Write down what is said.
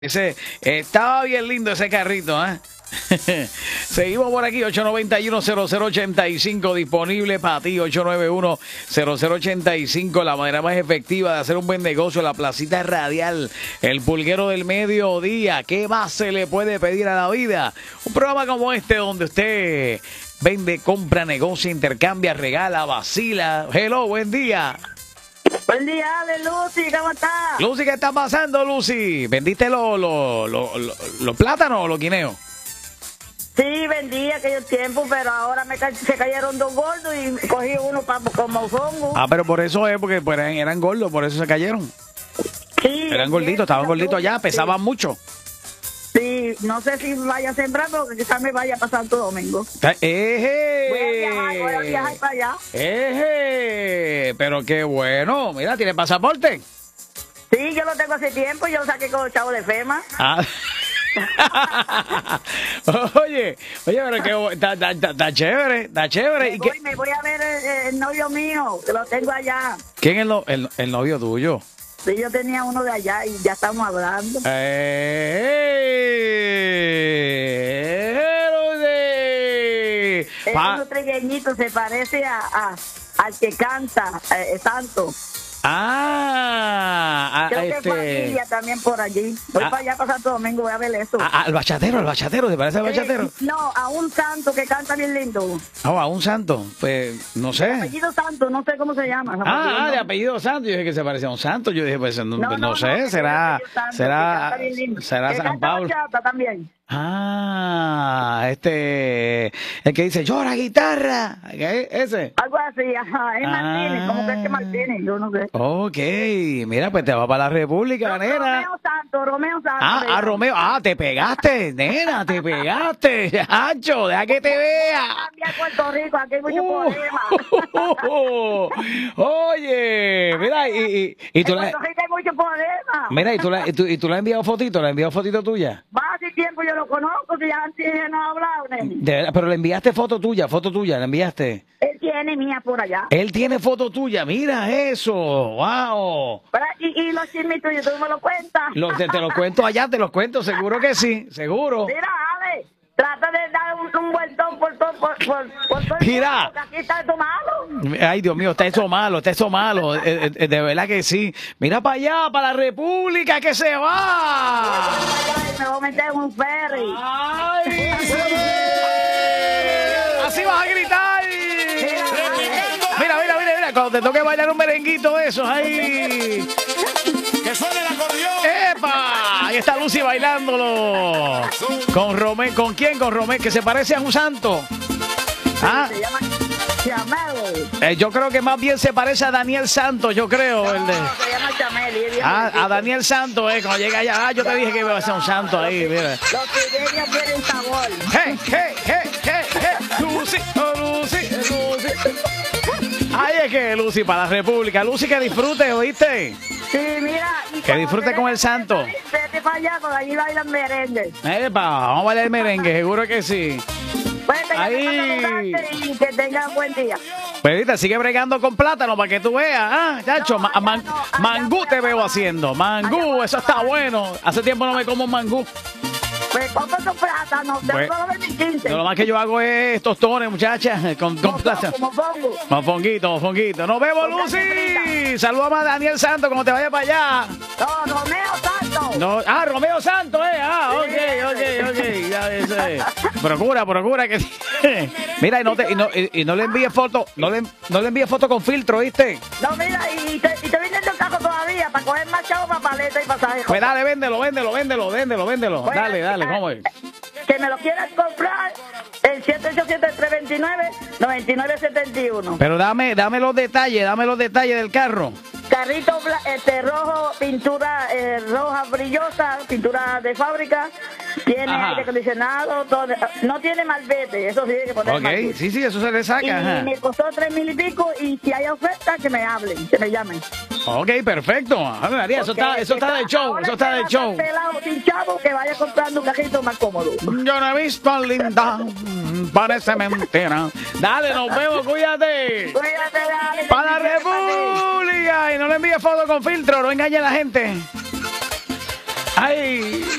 Ese estaba bien lindo ese carrito, ¿eh? Seguimos por aquí, 891-0085 disponible para ti, 891-0085, la manera más efectiva de hacer un buen negocio, la placita radial, el pulguero del mediodía. ¿Qué más se le puede pedir a la vida? Un programa como este donde usted vende, compra, negocia, intercambia, regala, vacila. Hello, buen día. Buen día, Lucy, ¿cómo estás? Lucy, ¿qué está pasando, Lucy? ¿Vendiste los plátanos o los guineos? Sí, vendí aquellos tiempos, pero ahora se cayeron dos gordos y cogí uno como fongo. Ah, pero por eso es, porque pues, eran gordos, por eso se cayeron. Sí. Eran gorditos, estaban gorditos allá, pesaban mucho. Sí, no sé si vaya a sembrar, porque quizás me vaya a pasar todo domingo. ¡Eje! Voy a viajar para allá. ¡Eje! Pero qué bueno. Mira, ¿tiene pasaporte? Sí, yo lo tengo hace tiempo, yo lo saqué con el chavo de FEMA. Ah. Oye, pero que está chévere, está chévere. Me voy a ver el novio mío, que lo tengo allá. ¿Quién es el novio tuyo? Sí, yo tenía uno de allá y ya estamos hablando. Es uno trigueñito, se parece al que canta, Santo. Creo que familia también por allí. Voy para allá para Santo Domingo, voy a ver eso. Al bachatero, ¿te parece al bachatero? No, a un santo que canta bien lindo. A un santo, pues no sé. De apellido Santo, no sé cómo se llama. De apellido Santo, yo dije que se parecía a un santo, yo dije pues no sé, será San Pablo. También. El que dice llora guitarra, ese. Algo así, ajá, es Martínez, como que es Martínez, yo no sé. Ok, mira, pues te va para la República, nena. Romeo Santo. Romeo, te pegaste, nena, te pegaste, Hacho, deja que te vea. Cambia Puerto Rico, aquí hay muchos problemas. Oye, mira, y tú Puerto Rico hay muchos problemas. Mira, y tú le has enviado fotito tuya. Va hace tiempo yo lo conozco, si ya antes no he hablado, nene. Pero le enviaste foto tuya, le enviaste. Él tiene mía por allá. Él tiene foto tuya, mira eso, wow. Y los chismes tuyos, ¿tú me lo cuentas? Te los cuento allá, te los cuento, seguro que sí, seguro. Mira, Ale, trata de dar un vueltón por todo mira. Porque aquí está eso malo. Ay, Dios mío, está eso malo, de verdad que sí. Mira para allá, para la República, que se va. Me voy a meter en un ferry. Ay, así vas a gritar. Mira, cuando te toque bailar un merenguito de esos ahí. ¡Que suene el acordeón! ¡Epa! Ahí está Lucy bailándolo. Con Romeo. ¿Con quién? Con Romeo, que se parece a un santo. Se llama Chamel. Yo creo que más bien se parece a Daniel Santos, yo creo. Se llama Chamel. A Daniel Santos, cuando llega allá. Yo te dije que iba a ser un santo ahí, mira. Los trigueños tienen sabor. ¡Hey! Lucy. Ay, es que Lucy para la República. Lucy, que disfrute, ¿oíste? Sí, mira. Que disfrute con el santo. Vete para allá, porque allí bailan merengue. Epa, vamos a bailar merengue, seguro que sí. Pues ahí. Y que tengan buen día. Pues ahorita sigue bregando con plátano para que tú veas. Chacho, mangú te veo haciendo. Mangú, eso está bueno. Hace tiempo no me como un mangú. Pues compra tu plátano, Pues, de 2015. Lo más que yo hago es tostones, muchachas, con plátano. Mofonguito. Nos vemos, Lucy. Saludamos a Daniel Santos cuando te vaya para allá. No, Romeo Santos. No, Romeo Santos, ok. Ya ese. Procura que mira, y no le envíes foto, no le envíes foto con filtro, ¿viste? No, mira, y te vendiendo el carro todavía para coger más chavo para paleta y pasaje. Pues dale, véndelo. Bueno, Dale, ¿cómo es? Que me lo quieras comprar, el 787-329-9971. Pero dame los detalles del carro. Carrito rojo, pintura roja brillosa, pintura de fábrica, tiene aire acondicionado, todo, no tiene malvete, eso sí hay que poner. Ok, sí, eso se le saca. Y me costó 3,000 y pico, y si hay oferta, que me hablen, que me llamen. Ok, perfecto. María, eso está de show, Sin chavo, que vaya comprando un cajito más cómodo. Yo no he visto a Linda, parece mentira. Dale, nos vemos, cuídate. Dale. Para la República. Y no le envíes foto con filtro, no engañe a la gente. ¡Ay!